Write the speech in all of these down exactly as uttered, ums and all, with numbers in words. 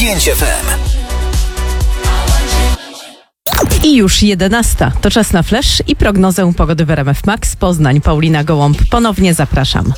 pięć F M. I już jedenasta. To czas na flash i prognozę pogody w R M F Max Poznań. Paulina Gołąb. Ponownie zapraszam.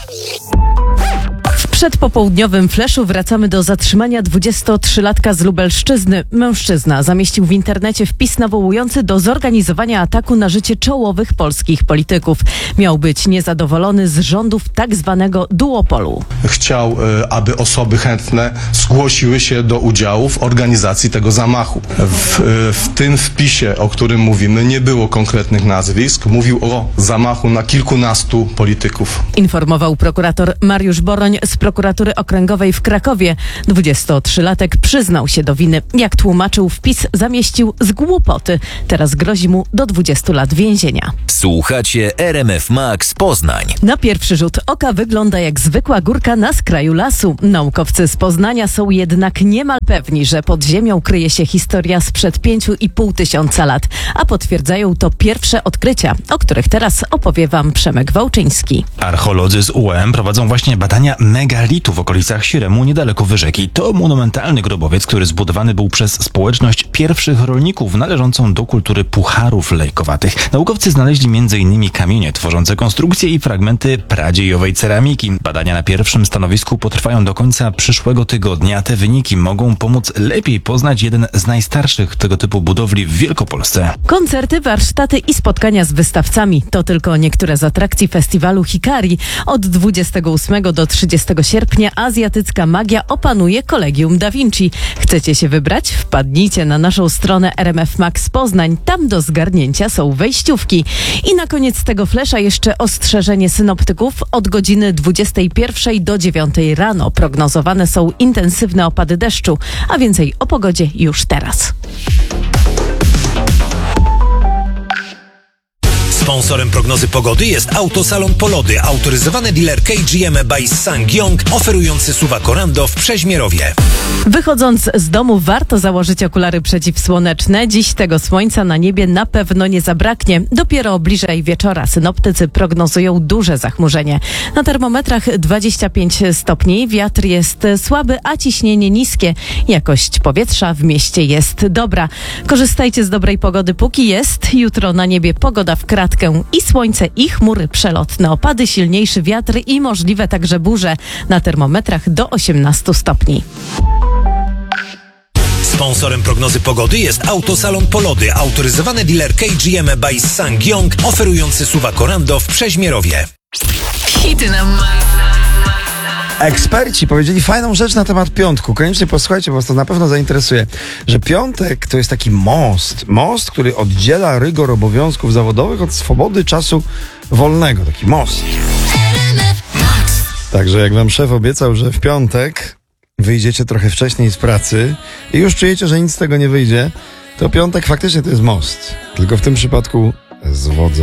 W przedpopołudniowym fleszu wracamy do zatrzymania dwudziestotrzylatka z Lubelszczyzny. Mężczyzna zamieścił w internecie wpis nawołujący do zorganizowania ataku na życie czołowych polskich polityków. Miał być niezadowolony z rządów tak zwanego duopolu. Chciał, aby osoby chętne zgłosiły się do udziału w organizacji tego zamachu. W, w tym wpisie, o którym mówimy, nie było konkretnych nazwisk. Mówił o zamachu na kilkunastu polityków. Informował prokurator Mariusz Boroń z prokuratury okręgowej w Krakowie. dwudziestotrzylatek przyznał się do winy. Jak tłumaczył, wpis zamieścił z głupoty. Teraz grozi mu do dwudziestu lat więzienia. Słuchacie R M F Max Poznań. Na pierwszy rzut oka wygląda jak zwykła górka na skraju lasu. Naukowcy z Poznania są jednak niemal pewni, że pod ziemią kryje się historia sprzed pięciu i pół tysiąca lat, a potwierdzają to pierwsze odkrycia, o których teraz opowie wam Przemek Wałczyński. Archeolodzy z U E M prowadzą właśnie badania megalitu w okolicach Siremu, niedaleko Wyrzeki. To monumentalny grobowiec, który zbudowany był przez społeczność pierwszych rolników należącą do kultury pucharów lejkowatych. Naukowcy znaleźli między innymi kamienie tworzące konstrukcje i fragmenty pradziejowej ceramiki. Badania na pierwszym stanowisku potrwają do końca przyszłego tygodnia. Te wyniki mogą pomóc lepiej poznać jeden z najstarszych tego typu budowli w Wielkopolsce. Koncerty, warsztaty i spotkania z wystawcami to tylko niektóre z atrakcji festiwalu Hikari. Od dwudziestego ósmego do trzydziestego sierpnia azjatycka magia opanuje Kolegium Da Vinci. Chcecie się wybrać? Wpadnijcie na naszą stronę R M F Max Poznań. Tam do zgarnięcia są wejściówki. I na koniec tego flesza jeszcze ostrzeżenie synoptyków. Od godziny dwudziestej pierwszej do dziewiątej rano prognozowane są intensywne opady deszczu, a więcej o pogodzie już teraz. Sponsorem prognozy pogody jest Autosalon Polody, autoryzowany dealer K G M by Sangyong, oferujący Suwa Corando w Przeźmierowie. Wychodząc z domu warto założyć okulary przeciwsłoneczne. Dziś tego słońca na niebie na pewno nie zabraknie. Dopiero bliżej wieczora synoptycy prognozują duże zachmurzenie. Na termometrach dwadzieścia pięć stopni, wiatr jest słaby, a ciśnienie niskie. Jakość powietrza w mieście jest dobra. Korzystajcie z dobrej pogody póki jest. Jutro na niebie pogoda w kratkę i słońce i chmury przelotne, opady, silniejszy wiatr i możliwe także burze. Na termometrach do osiemnastu stopni. Sponsorem prognozy pogody jest Autosalon Polody, autoryzowany dealer K G M by Sangyong, oferujący Suwa Corando w Przeźmierowie. Hity na Eksperci powiedzieli fajną rzecz na temat piątku. Koniecznie posłuchajcie, bo was to na pewno zainteresuje. Że piątek to jest taki most. Most, który oddziela rygor obowiązków zawodowych od swobody czasu wolnego. Taki most. Także jak wam szef obiecał, że w piątek wyjdziecie trochę wcześniej z pracy i już czujecie, że nic z tego nie wyjdzie, to piątek faktycznie to jest most. Tylko w tym przypadku z wodza.